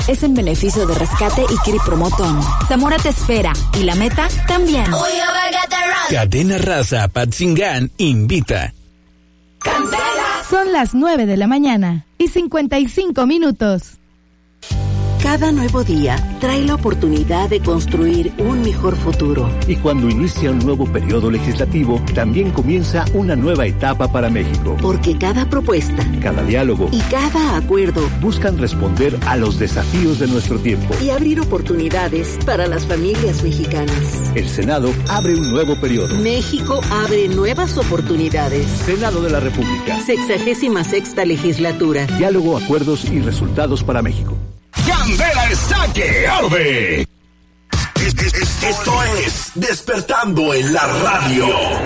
es en beneficio de Rescate y Cri Promotón. Zamora te espera y la meta también. Cadena Raza Patzingán invita. Son las 9 de la mañana y 55 minutos. Cada nuevo día trae la oportunidad de construir un mejor futuro. Y cuando inicia un nuevo periodo legislativo, también comienza una nueva etapa para México. Porque cada propuesta, cada diálogo y cada acuerdo buscan responder a los desafíos de nuestro tiempo y abrir oportunidades para las familias mexicanas. El Senado abre un nuevo periodo. México abre nuevas oportunidades. Senado de la República. 66ª legislatura. Diálogo, acuerdos y resultados para México. Candela está que arde. Esto es Despertando en la Radio.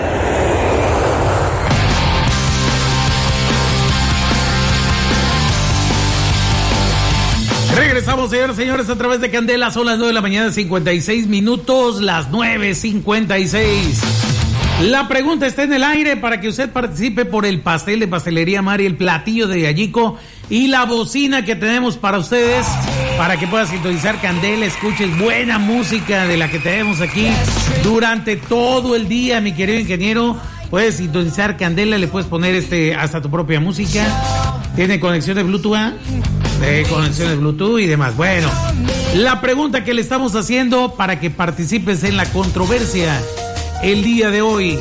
Regresamos, señores, señores, a través de Candela. Son las 9 de la mañana, 56 minutos, las 9:56. La pregunta está en el aire para que usted participe por el pastel de Pastelería Mari, el platillo de Gallico y la bocina que tenemos para ustedes, para que puedas sintonizar Candela, escuches buena música de la que tenemos aquí durante todo el día, mi querido ingeniero. Puedes sintonizar Candela, le puedes poner hasta tu propia música. Tiene conexión de Bluetooth, conexión de Bluetooth y demás. Bueno, la pregunta que le estamos haciendo para que participes en la controversia el día de hoy: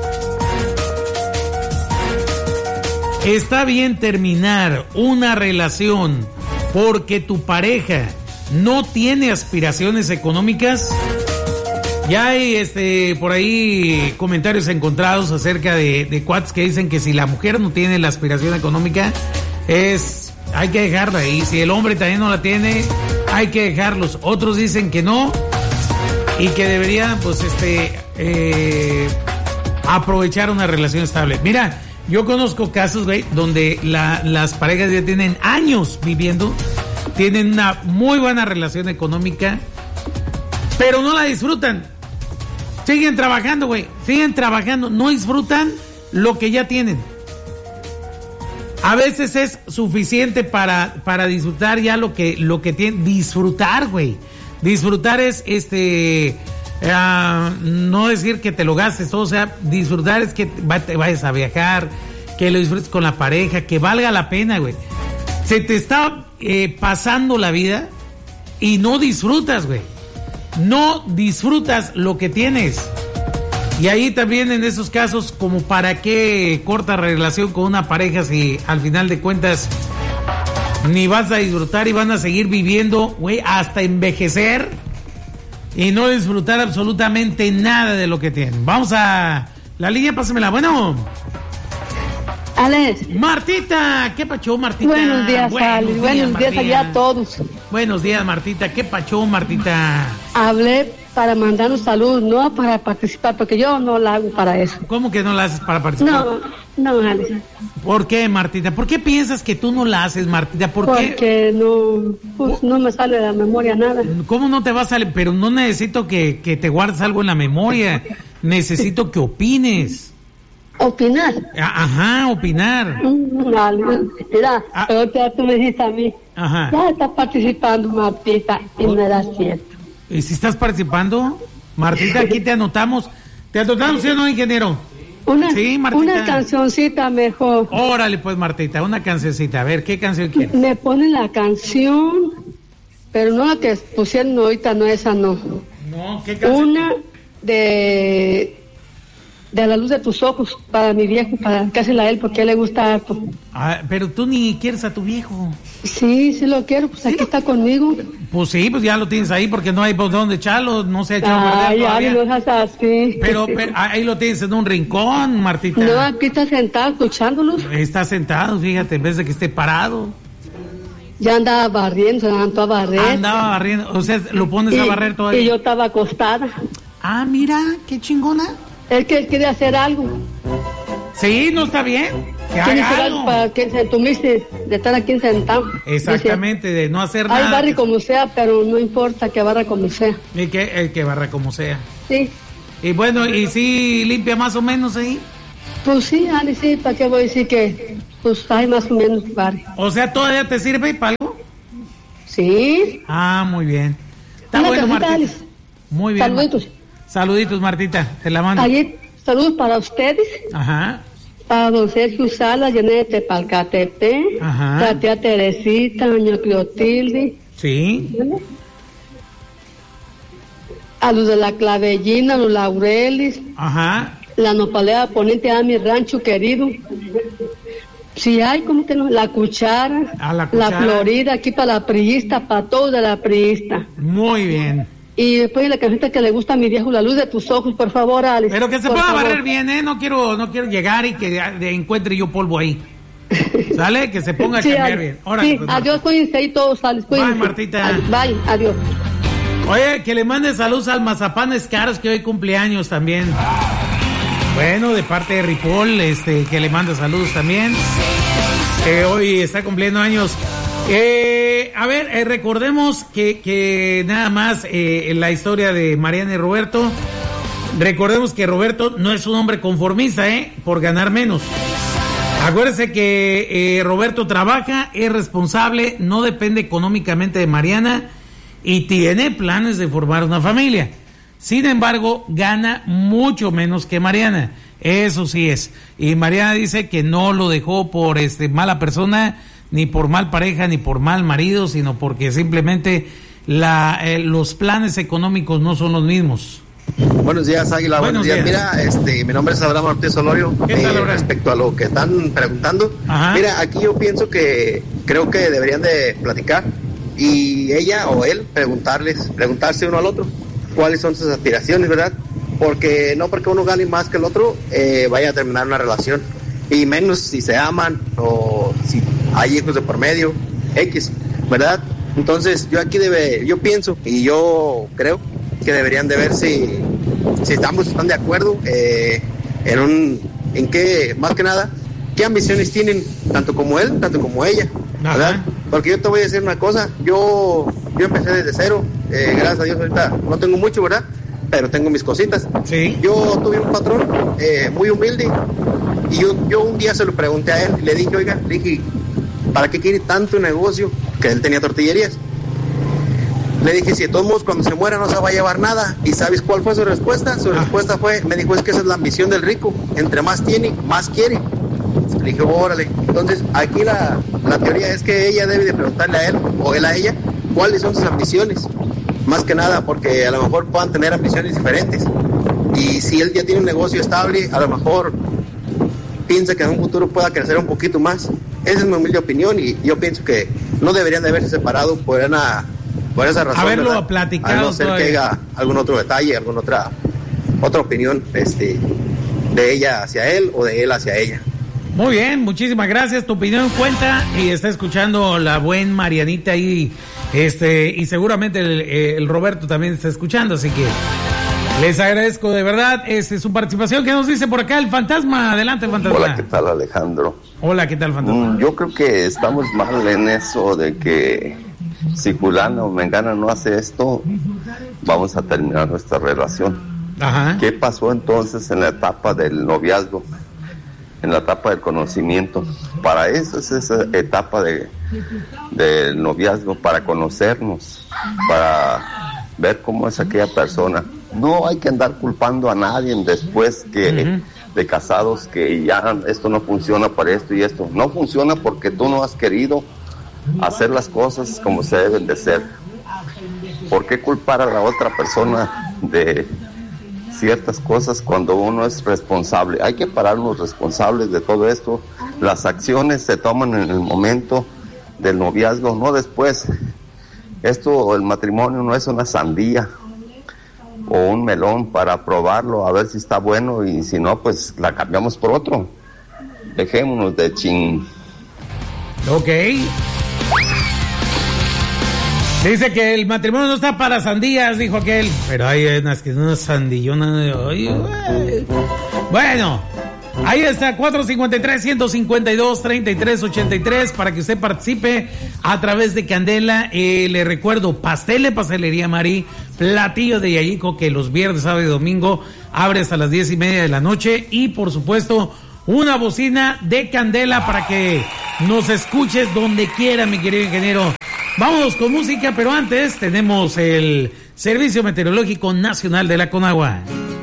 ¿está bien terminar una relación porque tu pareja no tiene aspiraciones económicas? Ya hay por ahí comentarios encontrados acerca de cuates que dicen que si la mujer no tiene la aspiración económica, hay que dejarla ahí. Si el hombre también no la tiene, hay que dejarlos. Otros dicen que no y que deberían aprovechar una relación estable. Mira, yo conozco casos, güey, donde las parejas ya tienen años viviendo, tienen una muy buena relación económica, pero no la disfrutan. Siguen trabajando, güey, no disfrutan lo que ya tienen. A veces es suficiente para disfrutar ya lo que tienen. Disfrutar, güey. Disfrutar es no decir que te lo gastes todo, o sea, disfrutar es que te vayas a viajar, que lo disfrutes con la pareja, que valga la pena, güey. Se te está pasando la vida y no disfrutas, güey. No disfrutas lo que tienes. Y ahí también en esos casos, como para qué corta relación con una pareja si al final de cuentas ni vas a disfrutar y van a seguir viviendo, güey, hasta envejecer y no disfrutar absolutamente nada de lo que tienen. Vamos a la línea, pásamela. Bueno, Alex. Martita, ¿qué pachó, Martita? Buenos días, Alex. Buenos días allá a todos. Buenos días, Martita. ¿Qué pachó, Martita? Hablé para mandar un saludo, no para participar, porque yo no la hago para eso. ¿Cómo que no la haces para participar? No, Alex. ¿Por qué, Martita? ¿Por qué piensas que tú no la haces, Martita? Porque no me sale de la memoria nada. ¿Cómo no te va a salir? Pero no necesito que te guardes algo en la memoria. Necesito que opines. ¿Opinar? Ajá, opinar. Mira, pero tú me dijiste a mí. Ajá. Ya estás participando, Martita, y me da cierto. ¿Y si estás participando? Martita, aquí te anotamos. ¿Te anotamos, sí o no, ingeniero? Sí, Martita. Una cancioncita mejor. Órale, pues, Martita, una cancioncita. A ver, ¿qué canción quieres? Me ponen la canción, pero no la que pusieron ahorita, no, esa no. No, ¿qué canción? Una de la luz de tus ojos, para mi viejo, para cásela a él, porque a él le gusta harto. Ah, pero tú ni quieres a tu viejo. Sí lo quiero, pues aquí está conmigo. Pues sí, pues ya lo tienes ahí, porque no hay por dónde echarlo, no se ha echado a perder todavía. No seas así. Pero ahí lo tienes en un rincón, Martita. No, aquí está sentado escuchándolos. Está sentado, fíjate, en vez de que esté parado. Ya andaba barriendo, se levantó a barrer. Andaba barriendo, o sea, lo pones a barrer todavía. Y yo estaba acostada. Ah, mira, qué chingona. Es que él quiere hacer algo. Sí, no está bien. Que haga algo. Para que se tuviste de estar aquí sentado. Exactamente, de no hacer nada. Ay, barre como sea, pero no importa que barra como sea. Y que el que barra como sea. Sí. Y bueno, ¿y si limpia más o menos ahí? Pues sí, Ani, sí, ¿para qué voy a decir que pues hay más o menos barre? O sea, ¿todavía te sirve para algo? Sí. Ah, muy bien. Está Una bueno, cajita, Martita. Alice. Muy bien. Saluditos. Saluditos, Martita. Te la mando. Ayer, saludos para ustedes, Ajá. para don Sergio Sala, Janet de Palcatepec, Ajá. la tía Teresita, doña Clotilde, Sí. a los de la Clavellina, los Laurelis, Ajá. la Nopalera Poniente, a mi rancho querido. Si hay, ¿cómo que no? La Cuchara, La Cuchara. Florida, aquí para la priista, para todos de la priista. Muy bien. Y después la cajita que le gusta a mi viejo, La luz de tus ojos, por favor, Alex. Pero que se por pueda favor. barrer bien, ¿eh? No quiero llegar y que encuentre yo polvo ahí. ¿Sale? Que se ponga a Sí, cambiar Alex. bien. Órale, Sí, pues, adiós, cuídense ahí todos, Alex. Cuídense. Bye, Martita. Bye, adiós. Oye, que le mande saludos al Mazapanes Caros, que hoy cumpleaños también. Bueno, de parte de Ripoll, que le manda saludos también. Hoy está cumpliendo años. A ver, recordemos que nada más en la historia de Mariana y Roberto, recordemos que Roberto no es un hombre conformista, por ganar menos. Acuérdense que Roberto trabaja, es responsable, no depende económicamente de Mariana y tiene planes de formar una familia. Sin embargo, gana mucho menos que Mariana. Eso sí es. Y Mariana dice que no lo dejó por mala persona, ni por mal pareja, ni por mal marido, sino porque simplemente los planes económicos no son los mismos. Buenos días, Águila. Buenos días. Mira, mi nombre es Abraham Ortiz Olorio. ¿Qué tal, Abraham? Respecto a lo que están preguntando, Ajá. Mira, aquí yo pienso creo que deberían de platicar y ella o él preguntarse uno al otro cuáles son sus aspiraciones, ¿verdad? Porque no porque uno gane más que el otro vaya a terminar una relación, y menos si se aman o si hay hijos de por medio, X, ¿verdad? Entonces yo pienso y yo creo que deberían de ver si ambos están de acuerdo en qué, más que nada, qué ambiciones tienen, tanto como él, tanto como ella, ¿verdad? Ajá. Porque yo te voy a decir una cosa, yo empecé desde cero, gracias a Dios ahorita no tengo mucho, ¿verdad? Pero tengo mis cositas. Sí. Yo tuve un patrón muy humilde y yo un día se lo pregunté a él, le dije, ¿para qué quiere tanto negocio? Que él tenía tortillerías. Le dije, si de todos modos cuando se muera no se va a llevar nada. ¿Y sabes cuál fue su respuesta? Su respuesta me dijo, es que esa es la ambición del rico. Entre más tiene, más quiere. Le dije, órale. Entonces, aquí la teoría es que ella debe de preguntarle a él, o él a ella, cuáles son sus ambiciones. Más que nada, porque a lo mejor puedan tener ambiciones diferentes. Y si él ya tiene un negocio estable, a lo mejor piensa que en un futuro pueda crecer un poquito más. Esa es mi humilde opinión, y yo pienso que no deberían de haberse separado por esa razón. Haberlo ¿verdad? platicado. A no ser que haya algún otro detalle, alguna otra opinión de ella hacia él o de él hacia ella. Muy bien, muchísimas gracias. Tu opinión cuenta, y está escuchando la buen Marianita ahí, y seguramente el Roberto también está escuchando, así que les agradezco de verdad su participación. ¿Qué nos dice por acá el fantasma? Adelante, fantasma. Hola, ¿qué tal, Alejandro? Hola, ¿qué tal, fantasma? Yo creo que estamos mal en eso de que si fulano o mengana no hace esto, vamos a terminar nuestra relación. Ajá. ¿Qué pasó entonces en la etapa del noviazgo? En la etapa del conocimiento. Para eso es esa etapa del noviazgo, para conocernos, para ver cómo es aquella persona. No hay que andar culpando a nadie después de casados, que ya esto no funciona para esto y esto. No funciona porque tú no has querido hacer las cosas como se deben de ser. ¿Por qué culpar a la otra persona de ciertas cosas cuando uno es responsable? Hay que pararnos responsables de todo esto. Las acciones se toman en el momento del noviazgo, no después. El matrimonio no es una sandía o un melón para probarlo a ver si está bueno, y si no, pues la cambiamos por otro. Dejémonos de Ok. Dice que el matrimonio no está para sandías, dijo aquel. Pero hay unas que no sandillona. Bueno, ahí está, 453-152-3383 para que usted participe a través de Candela. Le recuerdo, pastel de Pastelería Marí, platillo de Yayico, que los viernes, sábado y domingo abre hasta las 10:30 de la noche. Y por supuesto, una bocina de Candela para que nos escuches donde quiera, mi querido ingeniero. Vamos con música, pero antes tenemos el Servicio Meteorológico Nacional de la Conagua.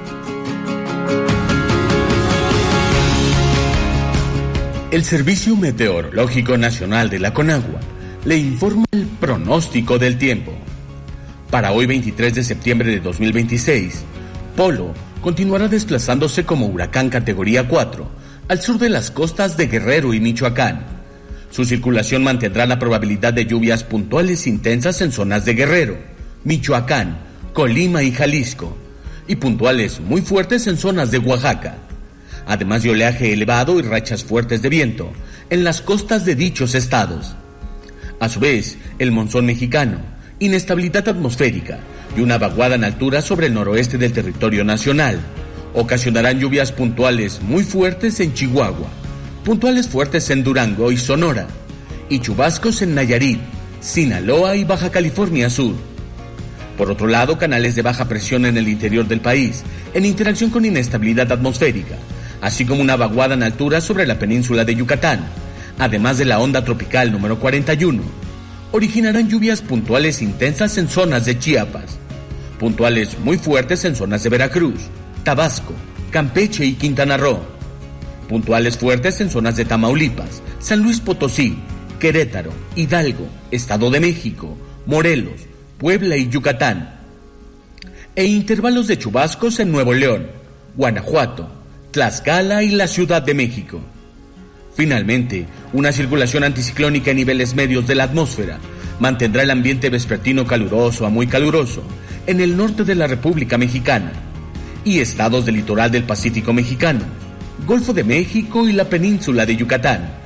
El Servicio Meteorológico Nacional de la Conagua le informa el pronóstico del tiempo. Para hoy 23 de septiembre de 2026, Polo continuará desplazándose como huracán categoría 4 al sur de las costas de Guerrero y Michoacán. Su circulación mantendrá la probabilidad de lluvias puntuales intensas en zonas de Guerrero, Michoacán, Colima y Jalisco, y puntuales muy fuertes en zonas de Oaxaca, además de oleaje elevado y rachas fuertes de viento en las costas de dichos estados. A su vez, el monzón mexicano, inestabilidad atmosférica y una vaguada en altura sobre el noroeste del territorio nacional ocasionarán lluvias puntuales muy fuertes en Chihuahua, puntuales fuertes en Durango y Sonora, y chubascos en Nayarit, Sinaloa y Baja California Sur. Por otro lado, canales de baja presión en el interior del país, en interacción con inestabilidad atmosférica, así como una vaguada en altura sobre la península de Yucatán, además de la onda tropical número 41, originarán lluvias puntuales intensas en zonas de Chiapas, puntuales muy fuertes en zonas de Veracruz, Tabasco, Campeche y Quintana Roo, puntuales fuertes en zonas de Tamaulipas, San Luis Potosí, Querétaro, Hidalgo, Estado de México, Morelos, Puebla y Yucatán, e intervalos de chubascos en Nuevo León, Guanajuato, Tlaxcala y la Ciudad de México. Finalmente, una circulación anticiclónica en niveles medios de la atmósfera mantendrá el ambiente vespertino caluroso a muy caluroso en el norte de la República Mexicana y estados del litoral del Pacífico mexicano, Golfo de México y la península de Yucatán.